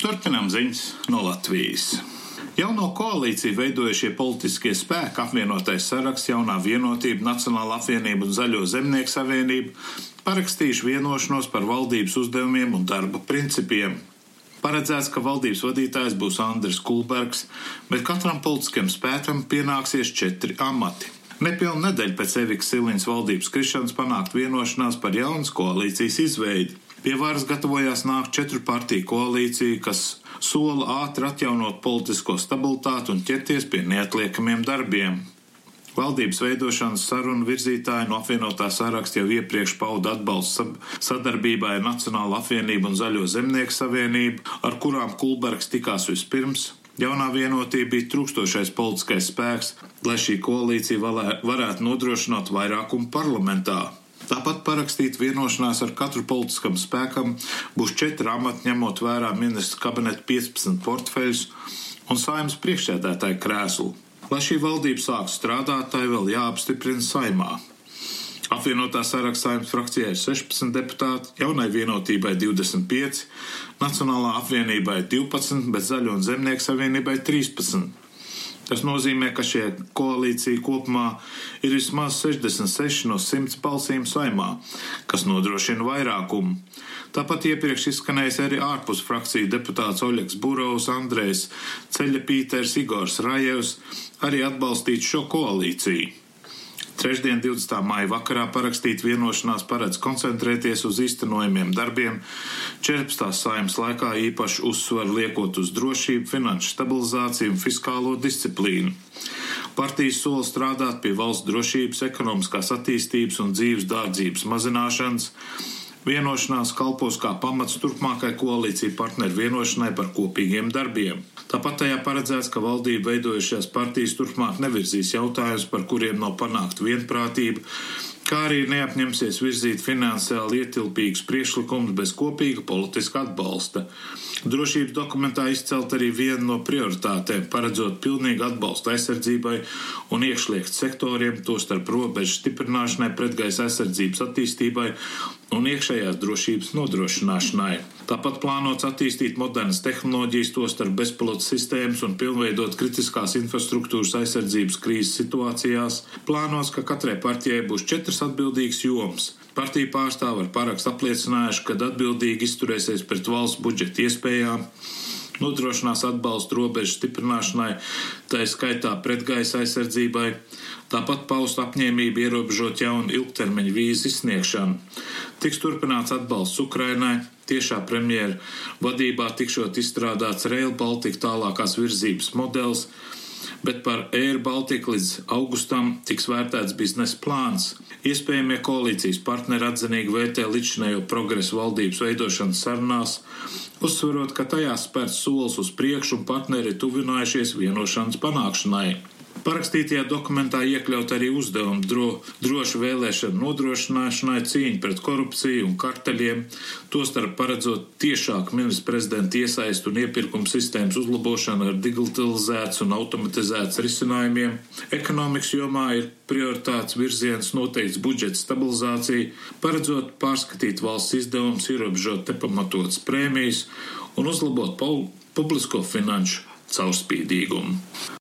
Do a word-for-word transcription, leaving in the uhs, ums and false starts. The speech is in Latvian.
Turpinām ziņas no Latvijas. Jauno koalīciju veidojušie politiskie spēki, apvienotais saraksts, Jaunā vienotība, Nacionāla apvienība un Zaļo zemnieku savienība parakstījuši vienošanos par valdības uzdevumiem un darba principiem. Paredzēts, ka valdības vadītājs būs Andris Kulbergs, bet katram politiskajam spēkam pienāksies četri amati. Nepilnu nedēļu pēc Evikas Siliņas valdības krišanas panākt vienošanās par jaunas koalīcijas izveidi. Pie varas gatavojās nākt četru partiju koalīcija, kas sola ātri atjaunot politisko stabilitāti un ķerties pie neatliekamiem darbiem. Valdības veidošanas sarunu virzītāji no apvienotā saraksta jau iepriekš pauda atbalstu sadarbībai ar Nacionālo apvienību un Zaļo zemnieku savienību, ar kurām Kulbergs tikās vispirms. Jaunā vienotība bija trūkstošais politiskais spēks, lai šī koalīcija varētu nodrošināt vairākumu parlamentā. Tāpat parakstīt vienošanās ar katru politiskam spēkam būs četri amati, ņemot vērā ministru kabineta piecpadsmit portfeļus un Saeimas priekšsēdētāja krēslu. Lai šī valdība sāktu strādāt, tai vēl jāapstiprina Saeimā. Apvienotā saraksta Saeimas frakcijai ir sešpadsmit deputāti, Jaunai vienotībai divdesmit pieci, Nacionālā apvienībai divpadsmit, bet Zaļo un zemnieku savienībai trīspadsmit. Tas nozīmē, ka šie koalīcija kopumā ir vismaz sešdesmit seši no simts balsīm Saeimā, kas nodrošina vairākumu. Tāpat iepriekš izskanējis arī ārpus frakciju deputāts Oļegs Burovs, Andrejs Ceļapīters, Igors Rajevs arī atbalstīt šo koalīciju. Trešdien, divdesmitā maija vakarā parakstīt vienošanās paredz koncentrēties uz īstenojumiem darbiem, četrpadsmitās Saeimas laikā īpaši uzsvaru liekot uz drošību, finanšu stabilizāciju un fiskālo disciplīnu. Partijas sola strādāt pie valsts drošības, ekonomiskās attīstības un dzīves dārdzības mazināšanas. Vienošanās kalpos kā pamats turpmākai koalīcija partneru vienošanai par kopīgiem darbiem. Tāpat tajā paredzēts, ka valdība veidojušās partijas turpmāk nevirzīs jautājumus, par kuriem nav panākta vienprātība, kā arī neapņemsies virzīt finansiāli ietilpīgus priekšlikumus bez kopīga politiska atbalsta. Drošības dokumentā izcelt arī vienu no prioritātēm, paredzot pilnīgu atbalstu aizsardzībai un iekšliekas sektoriem, tostarp robežu stiprināšanai, pretgaisa aizsardzības attīstībai un iekšējās drošības nodrošināšanai. Tāpat plānots attīstīt modernas tehnoloģijas, tostarp bezpilota sistēmas un pilnveidot kritiskās infrastruktūras aizsardzības krīzes situācijās. Plānots, ka katrai partijai būs četras atbildīgas jomas. Partiju pārstāvi ar parakstu apliecinājuši, ka atbildīgi izturēsies pret valsts budžeta iespējām, nodrošinās atbalstu robežu stiprināšanai, tā skaitā pretgaisa aizsardzībai, tāpat paust apņēmību ierobežot jaunu ilgtermiņu vīzu izsniegšanu. Tiks turpināts atbalsts Ukrainai, tiešā premjera vadībā tikšot izstrādāts Rail Baltica tālākās virzības modelis, bet par Air Baltica līdz augustam tiks vērtēts biznesa plāns. Iespējamie koalīcijas partneri atzinīgi vērtē līdzinējo progresu valdības veidošanas sarunās, uzsverot, ka tajās spērts solis uz priekšu un partneri ir tuvinājušies vienošanas panākšanai. Parakstītajā dokumentā iekļaut arī uzdevumu dro, drošu vēlēšanu nodrošināšanai, cīņu pret korupciju un karteļiem, tostarp paredzot tiešāku ministra prezidenta iesaistu un iepirkuma sistēmas uzlabošanu ar digitalizētas un automatizētas risinājumiem. Ekonomikas jomā ir prioritāts virziens noteikts budžeta stabilizācija, paredzot pārskatīt valsts izdevumus, ierobežot nepamatotas prēmijas un uzlabot publisko finanšu caurspīdīgumu.